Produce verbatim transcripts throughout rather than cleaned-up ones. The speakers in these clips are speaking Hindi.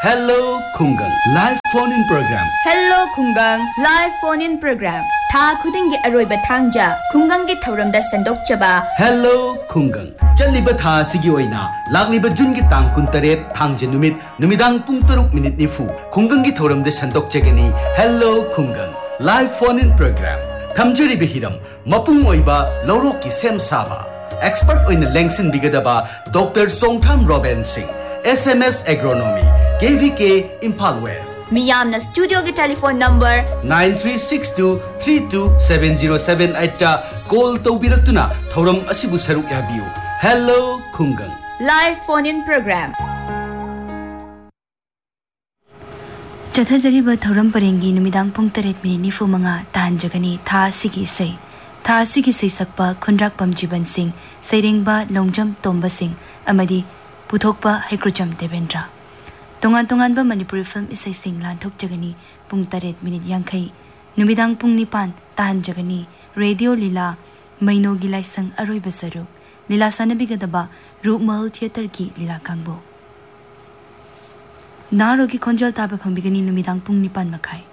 Hello Khungang live phone in program. Hello Khungang live phone in program. Tha khudingi aroiba thangja Khungang gi thauramda sandokchaba. Hello Khungang. Chaliba tha sigi oina lagliba June gi tang kuntaret thangje numit numidang pung taruk minute nifu Khungang gi thauramda sandokchagani. Hello Khungang live phone in program. Thamjari bihiram mapung oiba lorok ki sem saba. Expert oina lengsin bigadaba Doctor Songtham Robin Singh. S M S Agronomy K V K Impal West. Miyamna studio ki telephone number nine three six two three two seven zero seven eight ta call tawbiraktuna thoram asibu saruk yabiu. Hello Khungang live phone in program. Chathajariba thoram parengi numidang pung taret minute nifu manga tahanjagani tha sigi sei. Tha sigi sei sakpa Khundrak Pamjiban Singh, Sairengba Longjam Tomba Singh, amadi Puthokpa Haikrujam Devendra. Tongan tongan ba Manipuri film isai sing lanthok jagani pung taret minute yangkai. Numidang pung nipan tahan jagani radio lila maino gilai sang aroi basaru. Lila sanabigadaba Rupmal Theatre ki lila kangbo. Naro ki konjal taba pangbigani numidang pung nipan makai.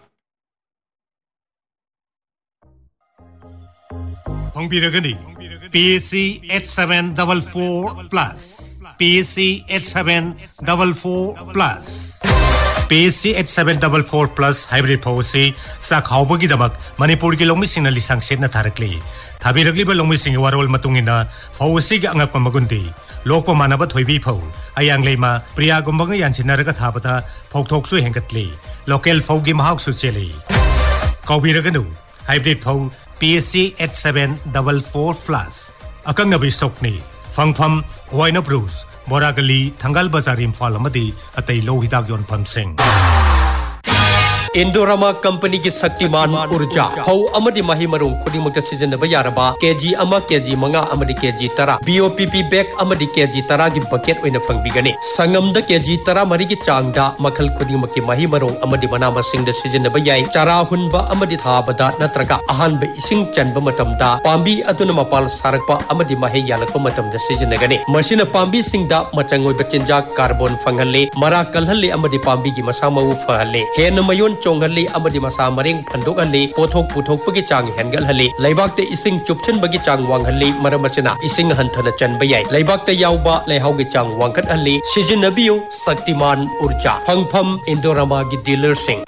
Pangbiragani P C eight seven four four plus. P C eight seven four four plus. P C eight seven four four plus hybrid policy sa khawbagi dabak Manipur ki longmi singna lisang set na tharakli. Thabiragli ba longmi sing warol matungina policy ga angak pamagundi. Lokpa manaba thoibi phau ayang leima priya gumbanga yansinaraga thabata phokthoksu hengatli. Local phaugi mahak su cheli. Kawbiraganu hybrid phau P C eight seven four four plus. Akang nabi stokni fangpham Huayna Bruce, Moragali, Tangal Bazarim Falamadi, at a low hidagion pumpsing. Indorama Company ki Saktiman Urja Hau amadi mahimarung kuding magta season na bayaraba kg ama kg mga amadi kg tara B O P P bag amadi kg tara gi bucket oina fangbigani sangam da kg tara mari gi changda makhal kuding maki mahimarung amadi manama sing da season na bayai chara hunba amadi thabada natraga ahan ba ising chanba matamda pambi aduna mapal sarakpa amadi mahe yalakpa matamda season na gani masina pambi singda machangoi bachinja carbon fanghalle mara kalhalle amadi pambi gi masama u fahalle hen mayon chonghali amadi masa maring phandok ali pothok puthok pagi chang hengal hali laibak te ising chupchen bagi chang wanghali maramachina ising hanthana chanba yai laibak te yauba leihau gi chang wangkat ali sijinabiu Saktiman Urja phangpham Indorama gi dealer sing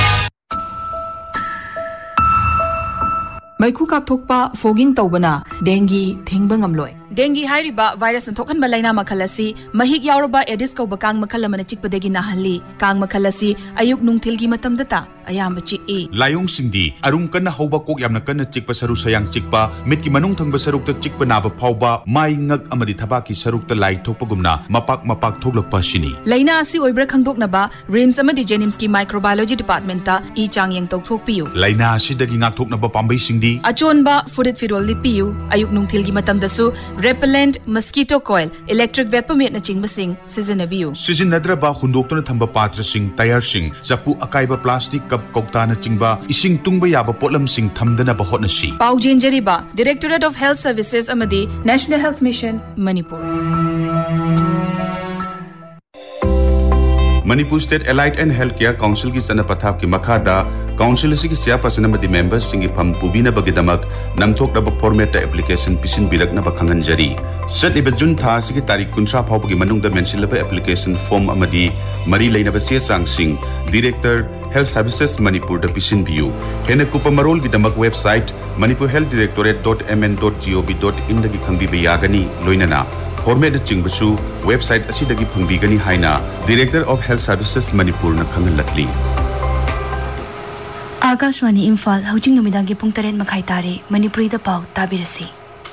Maiku kap thokpa fogging tawbana dengue thingba ngamloi Dengue hairiba virus thokhan balaina makhalasi mahik yauraba Aedes ko bakang makhalamana chikpadegi nahalli kang makhalasi ayuk nungthilgi matamdata ayam chi e layong singdi arung kana hauba kok yamna kana chikpa saru sayang chikpa mitki manung thangba saruk ta chikpa naba phauba mai ngak amadi thabaki saruk ta lai thokpa gumna mapak mapak thoklakpa sini laina asi oibra khangdoknaba rims amadi jenims ki microbiology department ta e changyeng tokthokpiu laina asidagi ngakthoknaba pambai singdi achonba furit firol lipiu ayuk nungthilgi matamdasu repellent mosquito coil electric vapor met na chingba sing seasonabio seasonadra ba hundoktona thamba patra sing tayar sing zapu akaiba plastic cup kokta na chingba ising tungba yaba potlam sing thamdana ba hotna si paujen jariba Directorate of Health Services amadi National Health Mission Manipur Manipur State Allied and Healthcare Council ki chana pathap ki makhada council si ki chairperson amadi members singi pham pubina bagidamak namthok da format application pisin birak na bakhangan jari set ibe jun tha si ki tarik kuntra phau gi manung da mention laba application form amadi mari leina ba se sang sing Director Health Services Manipur da pisin view hene kupamarol gi damak website manipur health directorate dot m n dot gov dot in da gi khangbi be yagani loinana format chingbasu website asidagi phungbigani haina Director of Health Services Manipur na khangalakli Akashwani Imphal hojing numidangi pung taren makhai tare Manipuri da pau tabirasi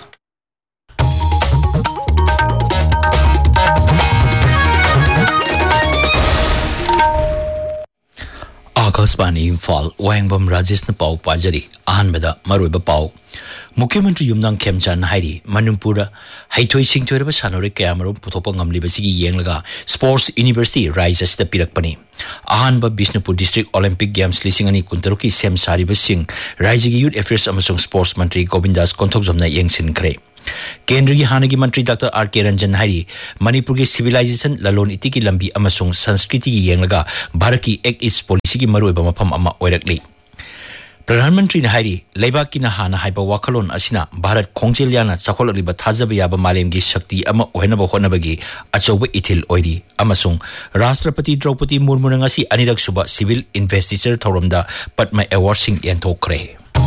Akashwani Imphal Wayangbam Rajesh na pau pajari ahanbada maroiba pau Mukhyamantri Yumnang Khemchan hairi Manipura haithoi singthoi sanore kayamarom puthopa ngamli basigi yenglaga Sports University Rise asida pirakpani ahanba Bishnupur District Olympic Games lisingani kuntaruki sem sari basing Rise gi Youth Affairs amasung Sports Mantri Govindas Konthokjomna yengsin kre केंद्र की हाने की मंत्री डॉक्टर आर के रंजन हारी मणिपुर की सिविलाइजेशन ललोन इति की लंबी अमसुंग संस्कृति की येंगलगा भारत की एक्ट ईस्ट पॉलिसी की मरुइबा मफम अमा ओइरकली प्रधानमंत्री ने हारी लेबा की नहाना हाइबा वाखलोन असिना भारत खोंजेल याना चखोललिबा थाजब याबा मालेम की शक्ति अमा ओहनबा होनबगी अचौब इथिल ओइरी अमसुंग राष्ट्रपति द्रौपदी मुर्मू ngasi अनिरक सुबा civil investiture थौरमदा Padma award Singh यंथोखरे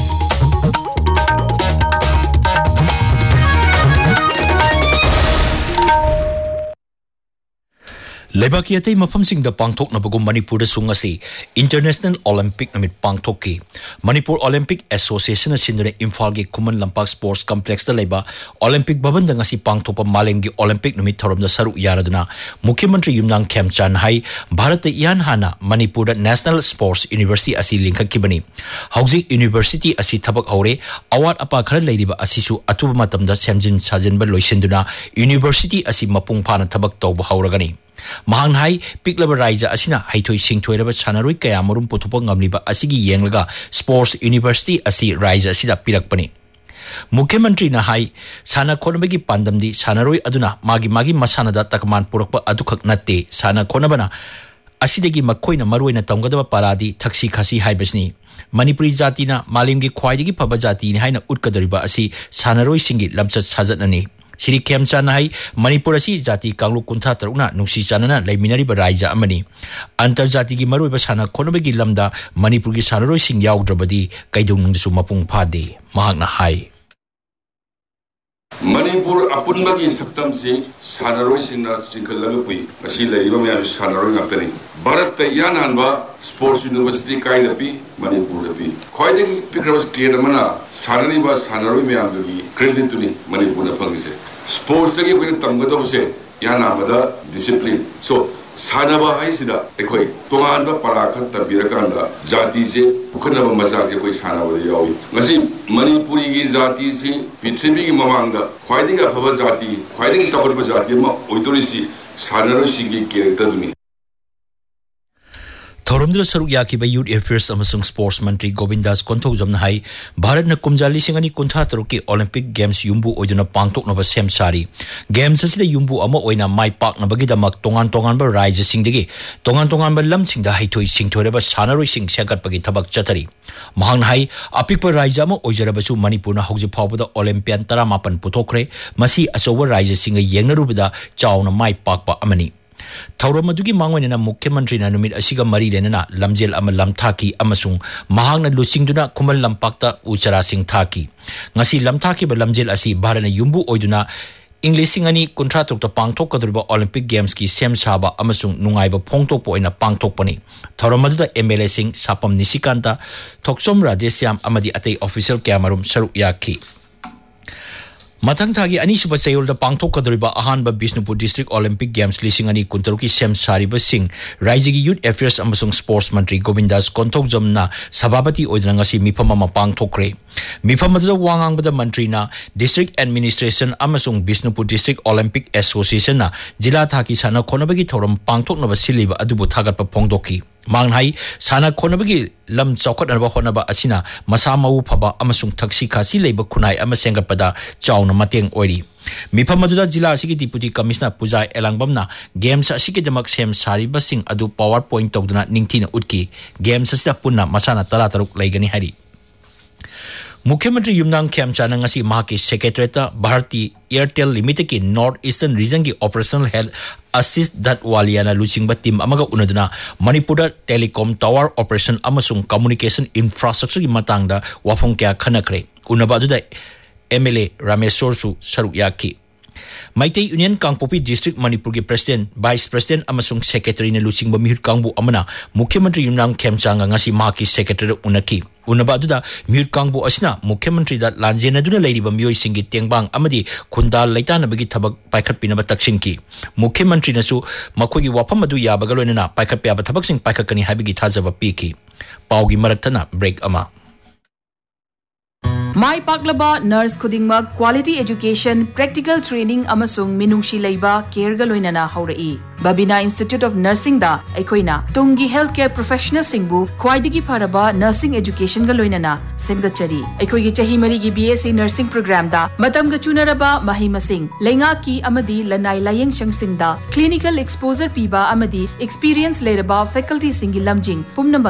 लेबाकी अतई मफमसिंग the पांगथोकनबगु Manipur सुंगसी international Olympic Namit पांगथोकी Manipur Olympic association सिंदुने Imphal के कुमन लंपाक स्पोर्ट्स कॉम्प्लेक्स द लेबा ओलंपिक भवन दंगसी पांगथोप मालेम की ओलंपिक नमित थोरम द सरुक यारदना मुख्यमंत्री युमनांग खेमचान हाई भारत यान हाना मणिपुर नेशनल स्पोर्ट्स यूनिवर्सिटी असि लिंखकिबनी हौजिक यूनिवर्सिटी असि थबक हौरे अवार्ड अपा खर लेरिबा असिसु अतुब मतमदा सेमजिन साजिनबा लोइसिंदुना यूनिवर्सिटी असि मपुंग फाना थबक तौब हौरगनी महांग हाई पिकलब राइजा असिना हाइथोई सिंथोइरब सानरुई कयामरुम पुथुप ngamliba asigi yenglaga sports university असि राइजा असिदा पिरकपनी मुख्यमंत्री ना हाई साना खोनबगी पांदमदी सानरुई अदुना मागी मागी मसानदा तकमान पुरकप अदुखक नत्ते साना खोनबना असिदगी मखोइना मरुइना तंगदबा पारादी थक्सी खसी हाइबसनी मणिपुरी जातिना मालिमगी ख्वाइदगी फबा जातिनि हाइना उटकदरिबा असि सानरुई सिंगी लमचत साजतननी श्री खेमचान हाई मणिपुर असी जाति कांगलु कुंथा तरुना नुसी चानना लेमिनारिबा राइजा अमनी अंतर्जाति की मरुइबा साना खोनबगी लमदा मणिपुर की सानरोइ सिंग याउद्रबदी कैदुंगसु मपुंग फादे महागना हाई मणिपुर अपुनबगी सक्तम से सानरोइ सिंगना सिंखलग पुई असी लेरिबा मयाम सानरोइ ngaptani Bharat यानानबा sports university काइदपी Manipur दपी ख्वाइदगी पिक्रबस केदमना सानरिबा सानरोइ मयामदगी credit Tuni Manipur न फंगिसे स्पोर्ट्स तगी कोइ तमगदबसे यानाबदा डिसिप्लिन सो सानबा हाइसिदा एखोइ तोगानबा पराखत तबिरकांदा जाति से उखनबा मजाक से कोइ सानबा यावी ngasi मणिपुरी की जाति से पृथ्वी की ममांगदा ख्वाइदगी अफबा जाति ख्वाइदगी सफलबा जाति म ओइतोरिसी सानरोइ सिंगी कैरेक्टर दुनी थौरमद सरुक याखिबा यूथ अफेयर्स अमसुंग स्पोर्ट्स मंत्री गोविंदास कोंथोजमना हाई भारत न कुमजाली सिंगनी कुंथा तरुक के ओलंपिक गेम्स युम्बु ओइदुना पांगथोकनबा सेम सारी गेम्स असिदा युम्बु अमा ओइना माइ पाकनबगिदमक तोंगान तोंगानबा राज्य सिंगदगी तोंगान तोंगानबा लमसिंगदा हाइथोइ सिंथोरबा सानरोइ सिंग सेगतपगी थबक चतरी महांग हाई अपिकपा राज्य अमा ओइजरबसु मणिपुरना हौजि फावबदा ओलंपियन तरामापन पुथोखरे मसी अचौबा राज्य सिंग येंगनरुबदा चावना माइ पाकपा अमनी थौरम अदुगी मांगोइना मुख्यमंत्री ना नुमित असिगा मरी लेना लमजेल अमा लमथाकी अमसुंग महांगना लुसिंगदुना खुमल लंपाक्ता उचरा सिंग थाकी ngasi lamthaki ba lamjel asi bharana yumbu oiduna इंग्लिशिंग अनि कुंथ्रा तुक पांगथोकदुरबा ओलंपिक गेम्स की सेम साबा अमसुंग नुंगाइबा फोंगथोकपा ओइना पांगथोकपनी थौरमदुदा एमएलए सिंग सापम निशिकांता थोक्सोम राधेश्याम अमदी अतै ऑफिशियल क्यामरुम सरुक याखी मथंग थागी अनिसुबा चयोल the पांगथोकदुरबा अहानबा Bishnupur district Olympic games लिसिंग अनि कुंतरु की सेम सारिबा सिंग राज्य की यूथ अफेयर्स अमसुंग स्पोर्ट्स मंत्री गोविंदास कोंथोकजमना सभापति ओइदना ngasi मिफम अमा पांगथोकरे मिफम अदुदा वांगांगबदा मंत्रीना district administration अमसुंग Bishnupur district Olympic association ना जिला थाकी साना खोनबगी थौरम पांगथोकनबा सिलिबा अदुबु थागतपा फोंगदोकी मांगहाई साना खोनबगी लम चौखटनबा होनबा असिना मसा मऊ फबा अमसुंग थक्सी खासी लेबा खुनाई अमा सेंगतपदा चाउना मतेंग ओइरी मिफम अदुदा जिला असिगी डिप्यूटी कमिश्नर पूजा एलांगबमना गेम्स असिगी दमक सेम सारिबा सिंग अदु पावर पॉइंट तौदना निंगथिना उटकी गेम्स असिदा पुन्ना मसाना तरा तरुक लेगनी हारी मुख्यमंत्री युमनांग खेमचाना ngasi mahaki secretariat Bharti Airtel limited की नॉर्थ ईस्टर्न रीजन की operational health assist दत्वालियाना लुचिंगबा team अमगा उनदुना Manipur telecom tower operation अमसुंग communication infrastructure की मतंगदा वाफों क्या खनखरे उनबा दुदा एमएलए रामेश्वर सरुक याखी माइते यूनियन कांगपोपी डिस्ट्रिक्ट मणिपुर के प्रेसिडेंट वाइस प्रेसिडेंट अमसुंग सेक्रेटरी ने लुचिंगबा मिहुत कांगबु अमना मुख्यमंत्री युमनांग खेमचांगा ngasi mahaki सेक्रेटरी उनकी उनबा दुदा मिहुत कांगबु असिना मुख्यमंत्री दा लांजेनदुना लेरिबा मियोय सिंगी तेंगबांग अमदी खुंदा लैतानबगी थबक पाइखटपिनबा तक्सिनकी मुख्यमंत्री नसु मखोगी वाफम अदु याबगा लोइनना पाइखटप्याबा थबक सिंग पाइखकनी हाबिगी थाजबा पीकी पाउगी मरक्तना ब्रेक अमा Mai paklaba nurse khudingmak quality education practical training amasung minungshi leiba care ga loinana haurai Babina Institute of Nursing da aikoina tungi healthcare professional singbu khwaidigi pharaba nursing education ga loinana semgachari aikoigi chahi mari gi B S c nursing program da matam ga chunaraba mahi masing lenga ki amadi lanai layeng changsing da clinical exposure piba amadi experience leraba faculty singi lamjing pumnamba